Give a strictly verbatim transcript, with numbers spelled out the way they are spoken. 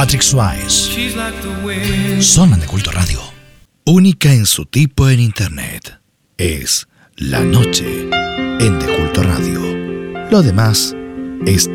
Patrick Swayze. Zona de Culto Radio. Única en su tipo en Internet. Es La Noche en De Culto Radio. Lo demás es